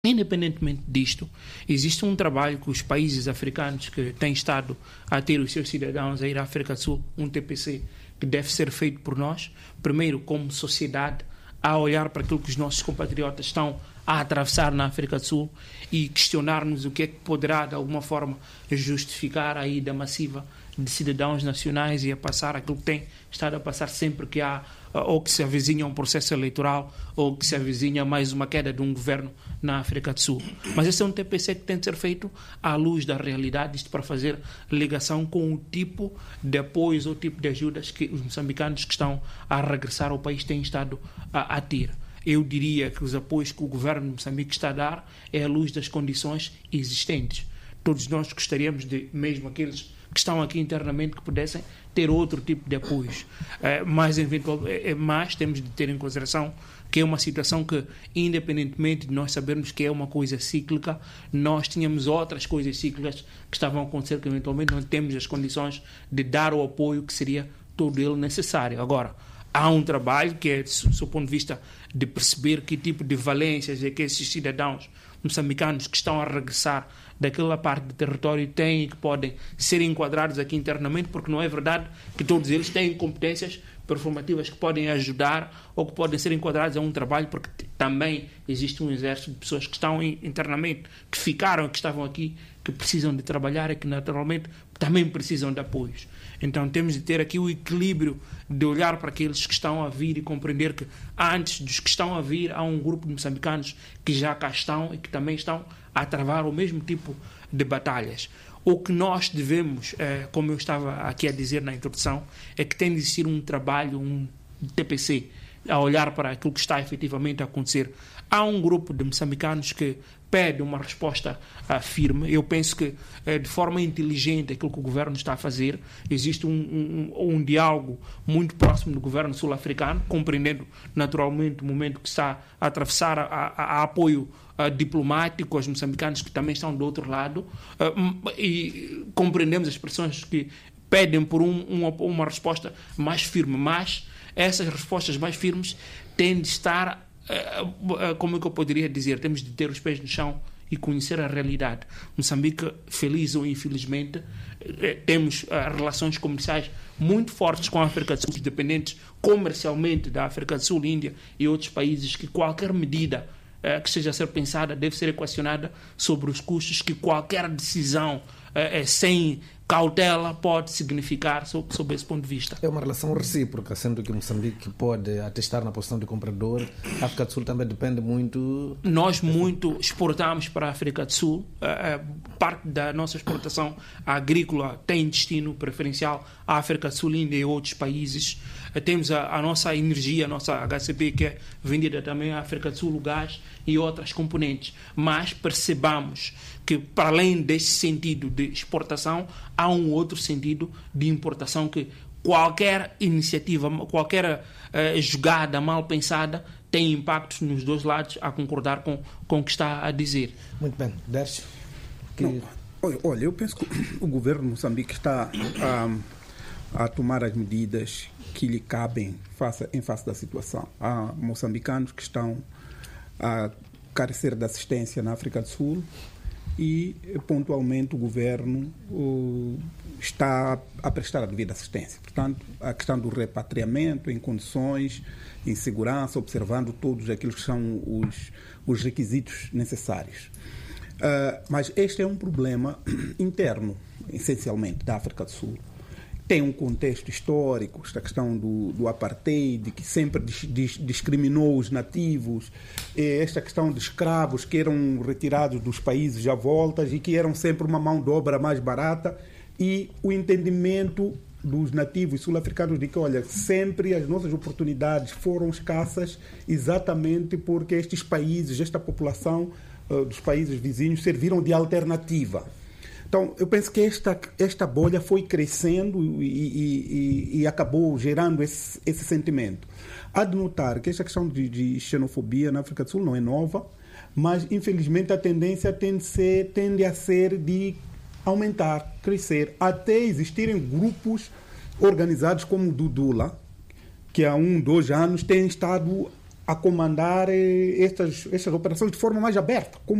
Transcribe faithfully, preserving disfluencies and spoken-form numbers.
Independentemente disto, existe um trabalho que os países africanos que têm estado a ter os seus cidadãos a ir à África do Sul, um T P C, que deve ser feito por nós, primeiro como sociedade, a olhar para aquilo que os nossos compatriotas estão a atravessar na África do Sul e questionar-nos o que é que poderá, de alguma forma, justificar a ida massiva de cidadãos nacionais e a passar aquilo que tem estado a passar sempre que há, ou que se avizinha um processo eleitoral, ou que se avizinha mais uma queda de um governo na África do Sul. Mas esse é um T P C que tem de ser feito à luz da realidade, isto para fazer ligação com o tipo de apoios ou tipo de ajudas que os moçambicanos que estão a regressar ao país têm estado a, a ter. Eu diria que os apoios que o governo de Moçambique está a dar é à luz das condições existentes. Todos nós gostaríamos de, mesmo aqueles que estão aqui internamente, que pudessem ter outro tipo de apoios. É, mas, eventual, é, mas temos de ter em consideração que é uma situação que, independentemente de nós sabermos que é uma coisa cíclica, nós tínhamos outras coisas cíclicas que estavam a acontecer, que eventualmente não temos as condições de dar o apoio que seria todo ele necessário. Agora, há um trabalho que é, do seu ponto de vista, de perceber que tipo de valências é que esses cidadãos moçambicanos que estão a regressar daquela parte do território têm e que podem ser enquadrados aqui internamente, porque não é verdade que todos eles têm competências performativas que podem ajudar ou que podem ser enquadrados a um trabalho, porque também existe um exército de pessoas que estão internamente, que ficaram, que estavam aqui, que precisam de trabalhar e que naturalmente também precisam de apoios. Então temos de ter aqui o equilíbrio de olhar para aqueles que estão a vir e compreender que antes dos que estão a vir há um grupo de moçambicanos que já cá estão e que também estão a travar o mesmo tipo de batalhas. O que nós devemos, eh, como eu estava aqui a dizer na introdução, é que tem de existir um trabalho, um T P C, a olhar para aquilo que está efetivamente a acontecer. Há um grupo de moçambicanos que pede uma resposta uh, firme. Eu penso que, uh, de forma inteligente, aquilo que o governo está a fazer, existe um, um, um diálogo muito próximo do governo sul-africano, compreendendo naturalmente o momento que está a atravessar a, a, a apoio uh, diplomático aos moçambicanos que também estão do outro lado, uh, e compreendemos as pressões que pedem por um, uma, uma resposta mais firme, mas essas respostas mais firmes têm de estar, como é que eu poderia dizer, temos de ter os pés no chão e conhecer a realidade. Moçambique, feliz ou infelizmente, temos relações comerciais muito fortes com a África do Sul, dependentes comercialmente da África do Sul, Índia e outros países, que qualquer medida que esteja a ser pensada deve ser equacionada sobre os custos que qualquer decisão sem cautela pode significar sob, sob esse ponto de vista. É uma relação recíproca, sendo que Moçambique pode atestar na posição de comprador, a África do Sul também depende muito... Nós muito exportamos para a África do Sul, parte da nossa exportação agrícola tem destino preferencial à África do Sul, Índia e outros países. Temos a, a nossa energia, a nossa H C P, que é vendida também à África do Sul, o gás e outras componentes. Mas percebamos que, para além desse sentido de exportação, há um outro sentido de importação, que qualquer iniciativa, qualquer uh, jogada mal pensada tem impactos nos dois lados, a concordar com, com o que está a dizer. Muito bem. Dércio? Que... Não, olha, eu penso que o governo de Moçambique está a, a tomar as medidas que lhe cabem face, em face da situação. Há moçambicanos que estão a carecer de assistência na África do Sul e, pontualmente, o governo uh, está a prestar a devida assistência. Portanto, a questão do repatriamento em condições, em segurança, observando todos aqueles que são os, os requisitos necessários. Uh, mas este é um problema interno, essencialmente, da África do Sul. Tem um contexto histórico, esta questão do, do apartheid, que sempre dis, dis, discriminou os nativos, esta questão de escravos que eram retirados dos países à volta e que eram sempre uma mão de obra mais barata, e o entendimento dos nativos sul-africanos de que, olha, sempre as nossas oportunidades foram escassas exatamente porque estes países, esta população uh, dos países vizinhos serviram de alternativa. Então, eu penso que esta, esta bolha foi crescendo e, e, e, e acabou gerando esse, esse sentimento. Há de notar que esta questão de, de xenofobia na África do Sul não é nova, mas, infelizmente, a tendência tende, ser, tende a ser de aumentar, crescer, até existirem grupos organizados como o do Dula, que há um, dois anos têm estado a comandar estas, estas operações de forma mais aberta, como